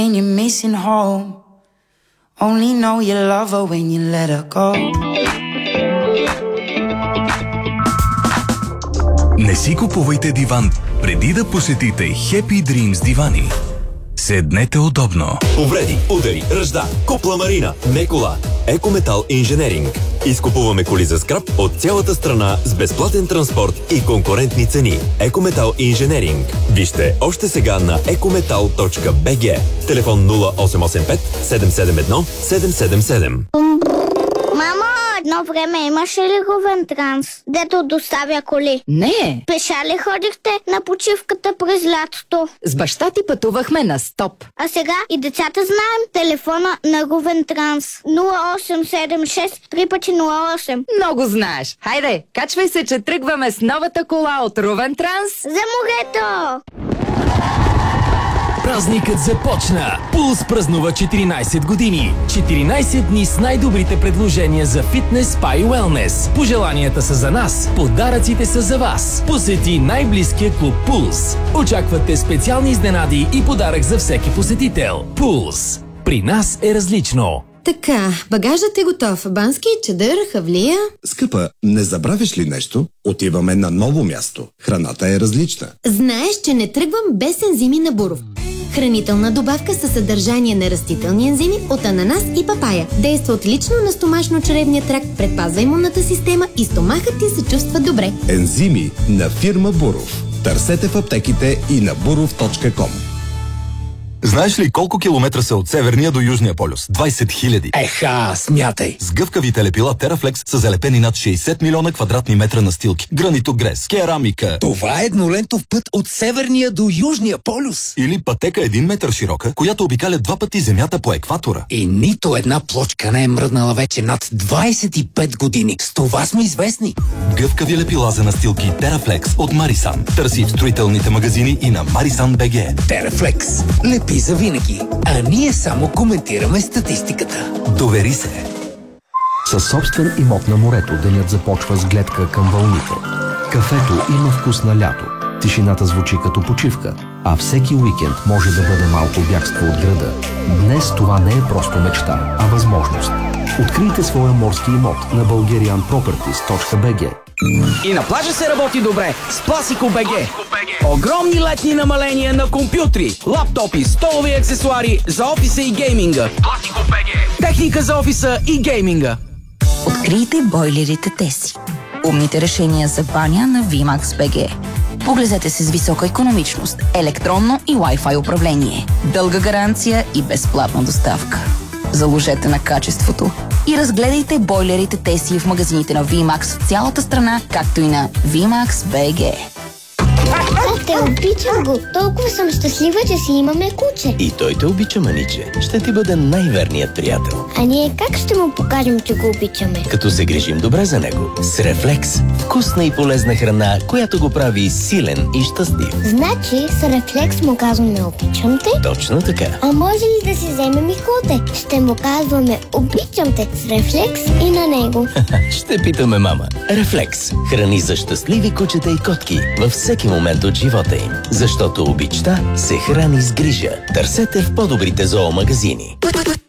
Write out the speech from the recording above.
And you're missing home. Only know you love her when you let her go. Не си купувайте диван преди да посетите Happy Dreams дивани. Седнете удобно. Повреди, удари, ръжда, купла марина, не кола. Екометал Инженеринг. Изкупуваме коли за скрап от цялата страна с безплатен транспорт и конкурентни цени. Екометал Инженеринг. Вижте още сега на ecometal.bg. Телефон 0885 771 777. Мамо, едно време имаше ли Ровен Транс, дето доставя коли? Не. Пеша ли ходихте на почивката през лятото? С баща ти пътувахме на стоп. А сега и децата знаем телефона на Ровен Транс. 0876 3×08. Много знаеш. Хайде, качвай се, че тръгваме с новата кола от Ровен Транс. За морето! Празникът започна! Пулс празнува 14 години. 14 дни с най-добрите предложения за фитнес, спа и уелнес. Пожеланията са за нас, подаръците са за вас. Посети най-близкия клуб Пулс. Очаквате специални изненади и подарък за всеки посетител. Пулс. При нас е различно. Така, багажът е готов. Бански, чадър, хавлия. Скъпа, не забравиш ли нещо? Отиваме на ново място. Храната е различна. Знаеш, че не тръгвам без ензими на Буров. Хранителна добавка със съдържание на растителни ензими от ананас и папая. Действа отлично на стомашно-чревния тракт, предпазва имунната система и стомахът ти се чувства добре. Ензими на фирма Буров. Търсете в аптеките и на burov.com. Знаеш ли колко километра са от Северния до Южния полюс? 20 000. Еха, смятай. С гъвкавите лепила Терафлекс са залепени над 60 милиона квадратни метра настилки. Гранитогрес, керамика. Това е еднолентов път от Северния до Южния полюс. Или пътека 1 метър широка, която обикаля 2 пъти Земята по екватора. И нито една плочка не е мръднала вече над 25 години. С това сме известни. Гъвкави лепила за настилки Терафлекс от Марисан. Търси в строителните магазини и на Marisan.bg. Терафлекс. Лепи за винаги. А ние само коментираме статистиката. Довери се. Със собствен имот на морето денят започва с гледка към вълните. Кафето има вкус на лято. Тишината звучи като почивка, а всеки уикенд може да бъде малко бягство от града. Днес това не е просто мечта, а възможност. Открийте своя морски имот на bulgarianproperties.bg. И на плажа се работи добре с Classico.bg. Огромни летни намаления на компютри, лаптопи, столови аксесуари за офиса и гейминга. Classico.bg. Техника за офиса и гейминга. Открийте бойлерите Теси. Умните решения за баня на VMAX.bg. Поглезете се с висока икономичност, електронно и Wi-Fi управление, дълга гаранция и безплатна доставка. Заложете на качеството и разгледайте бойлерите Теси в магазините на VMAX в цялата страна, както и на VMAX.bg. Те обичам го. Толкова съм щастлива, че си имаме куче. И той те обича, маниче. Ще ти бъде най-верният приятел. А ние как ще му покажем, че го обичаме? Като се грижим добре за него. С Рефлекс. Вкусна и полезна храна, която го прави силен и щастлив. Значи с Рефлекс му казваме обичам те? Точно така. А може ли да си вземем и коте? Ще му казваме обичам те с Рефлекс и на него. Ще питаме мама. Рефлекс. Храни за щастливи кучета и котки във всеки момент от живота им. Защото обичта се храни с грижа. Търсете в по-добрите зоомагазини.